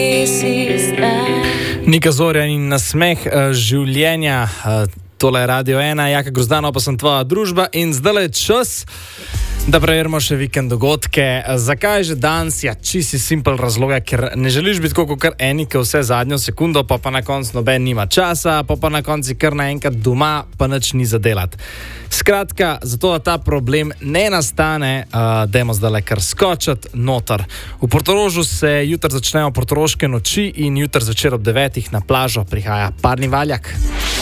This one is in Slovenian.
Nika Zorjan in nasmeh življenja, tole je Radio 1, Jaka Grozdano, pa sem tvoja družba in zdaj je čas, da preverimo še vikend dogodke. Zakaj že danes? Ja, čisti simpel razlog, ker ne želiš biti kot eni, ki vse zadnjo sekundo, pa na koncu noben nima časa, pa na koncu kar naenkrat doma, pa nič ni za delati. Skratka, zato da ta problem ne nastane, dajmo zdaj kar skočiti noter. V Portorožu se jutri začnejo portoroške noči in jutri zvečer ob 9 na plažo prihaja parni valjak.